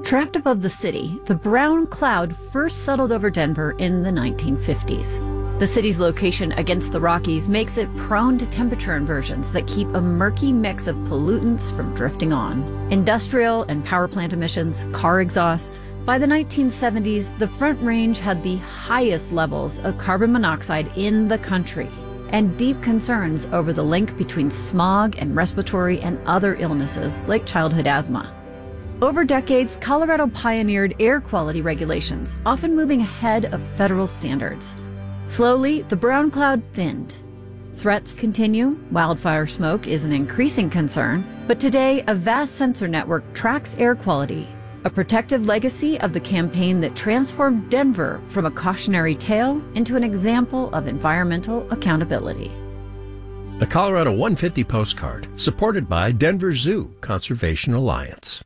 Trapped above the city, the brown cloud first settled over Denver in the 1950s. The city's location against the Rockies makes it prone to temperature inversions that keep a murky mix of pollutants from drifting on. Industrial and power plant emissions, car exhaust. By the 1970s, the Front Range had the highest levels of carbon monoxide in the country, and deep concerns over the link between smog and respiratory and other illnesses like childhood asthma. Over decades, Colorado pioneered air quality regulations, often moving ahead of federal standards. Slowly, the brown cloud thinned. Threats continue. Wildfire smoke is an increasing concern, but today a vast sensor network tracks air quality, a protective legacy of the campaign that transformed Denver from a cautionary tale into an example of environmental accountability. A Colorado 150 postcard, supported by Denver Zoo Conservation Alliance.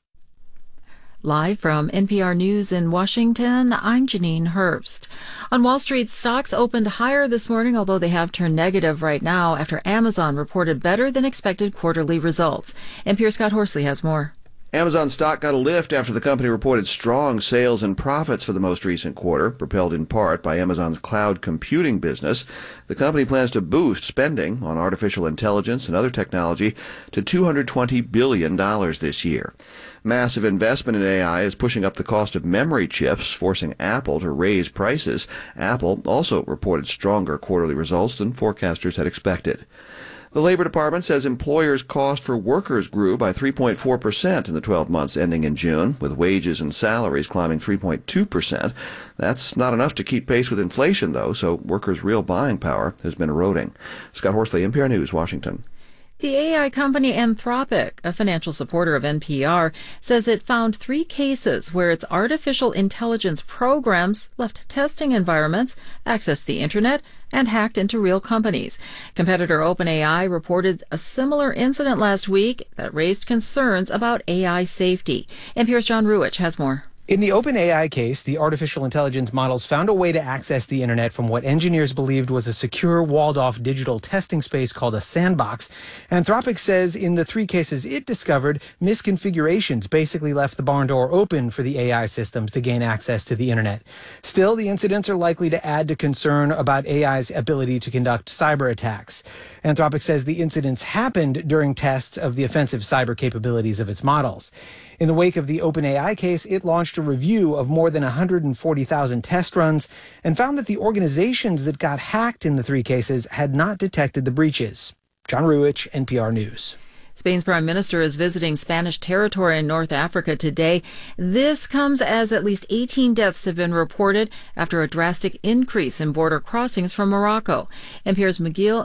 Live from NPR News in Washington, I'm Janine Herbst. On Wall Street, stocks opened higher this morning, although they have turned negative right now after Amazon reported better than expected quarterly results. NPR's Scott Horsley has more. Amazon stock got a lift after the company reported strong sales and profits for the most recent quarter, propelled in part by Amazon's cloud computing business. The company plans to boost spending on artificial intelligence and other technology to $220 billion this year. Massive investment in AI is pushing up the cost of memory chips, forcing Apple to raise prices. Apple also reported stronger quarterly results than forecasters had expected. The Labor Department says employers' cost for workers grew by 3.4% in the 12 months ending in June, with wages and salaries climbing 3.2%. That's not enough to keep pace with inflation, though, so workers' real buying power has been eroding. Scott Horsley, NPR News, Washington. The AI company Anthropic, a financial supporter of NPR, says it found 3 cases where its artificial intelligence programs left testing environments, accessed the internet, and hacked into real companies. Competitor OpenAI reported a similar incident last week that raised concerns about AI safety. NPR's John Ruwitch has more. In the OpenAI case, the artificial intelligence models found a way to access the internet from what engineers believed was a secure, walled-off digital testing space called a sandbox. Anthropic says in the 3 cases it discovered, misconfigurations basically left the barn door open for the AI systems to gain access to the internet. Still, the incidents are likely to add to concern about AI's ability to conduct cyber attacks. Anthropic says the incidents happened during tests of the offensive cyber capabilities of its models. In the wake of the OpenAI case, it launched a review of more than 140,000 test runs and found that the organizations that got hacked in the 3 cases had not detected the breaches. John Ruwitch, NPR News. Spain's prime minister is visiting Spanish territory in North Africa today. This comes as at least 18 deaths have been reported after a drastic increase in border crossings from Morocco. NPR's Miguel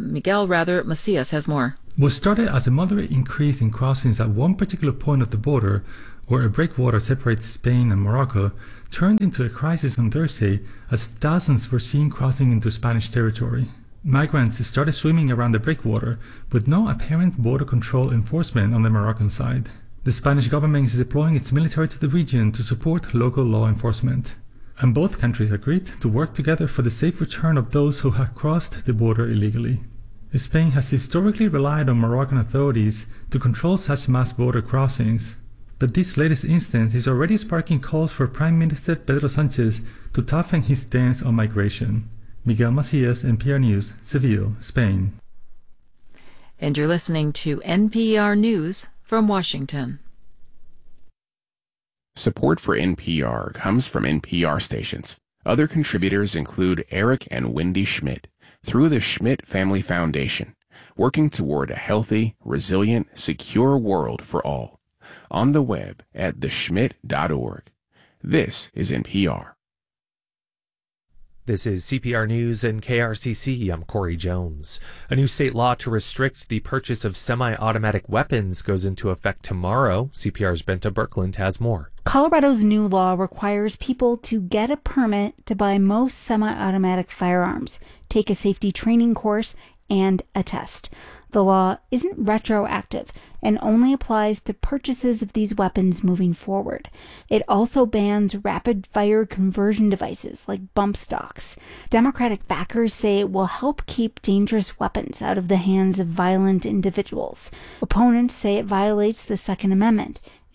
Macias has more. What started as a moderate increase in crossings at one particular point of the border, where a breakwater separates Spain and Morocco, turned into a crisis on Thursday as thousands were seen crossing into Spanish territory. Migrants started swimming around the breakwater with no apparent border control enforcement on the Moroccan side. The Spanish government is deploying its military to the region to support local law enforcement. And both countries agreed to work together for the safe return of those who have crossed the border illegally. Spain has historically relied on Moroccan authorities to control such mass border crossings, but this latest instance is already sparking calls for Prime Minister Pedro Sánchez to toughen his stance on migration. Miguel Macias, NPR News, Seville, Spain. And you're listening to NPR News from Washington. Support for NPR comes from NPR stations. Other contributors include Eric and Wendy Schmidt through the Schmidt Family Foundation, working toward a healthy, resilient, secure world for all. On the web at theschmidt.org. This is NPR. This is CPR News and KRCC. I'm Corey Jones. A new state law to restrict the purchase of semi-automatic weapons goes into effect tomorrow. CPR's Benta Birkeland has more. Colorado's new law requires people to get a permit to buy most semi-automatic firearms, take a safety training course, and a test. The law isn't retroactive and only applies to purchases of these weapons moving forward. It also bans rapid-fire conversion devices like bump stocks. Democratic backers say it will help keep dangerous weapons out of the hands of violent individuals. Opponents say it violates the Second Amendment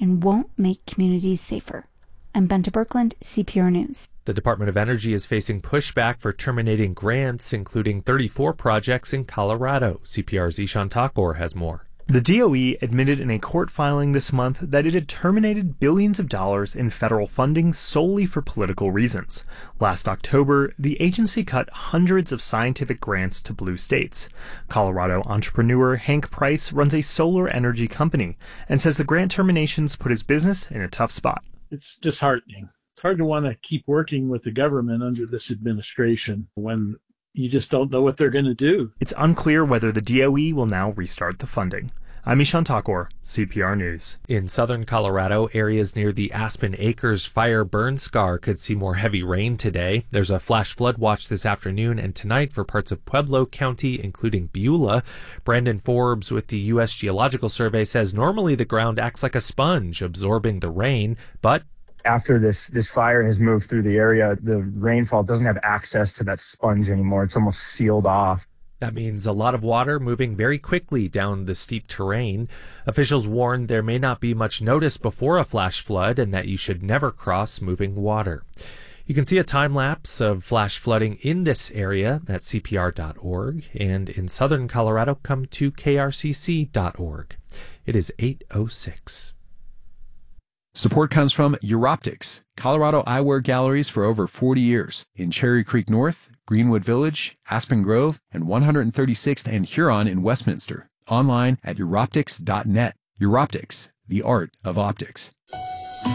and won't make communities safer. I'm Benta Birkeland, CPR News. The Department of Energy is facing pushback for terminating grants, including 34 projects in Colorado. CPR's Ishan Thakur has more. The DOE admitted in a court filing this month that it had terminated billions of dollars in federal funding solely for political reasons. Last October, the agency cut hundreds of scientific grants to blue states. Colorado entrepreneur Hank Price runs a solar energy company and says the grant terminations put his business in a tough spot. It's disheartening. It's hard to want to keep working with the government under this administration when you just don't know what they're going to do. It's unclear whether the DOE will now restart the funding. I'm Ishan Thakur, CPR News. In southern Colorado, areas near the Aspen Acres fire burn scar could see more heavy rain today. There's a flash flood watch this afternoon and tonight for parts of Pueblo County, including Beulah. Brandon Forbes with the U.S. Geological Survey says normally the ground acts like a sponge, absorbing the rain, but after this fire has moved through the area, the rainfall doesn't have access to that sponge anymore. It's almost sealed off. That means a lot of water moving very quickly down the steep terrain. Officials warn there may not be much notice before a flash flood and that you should never cross moving water. You can see a time lapse of flash flooding in this area at CPR.org, and in southern Colorado, come to KRCC.org. It is 8:06. Support comes from Europtics, Colorado eyewear galleries for over 40 years in Cherry Creek North, Greenwood Village, Aspen Grove, and 136th and Huron in Westminster. Online at Europtics.net. Europtics, the art of optics.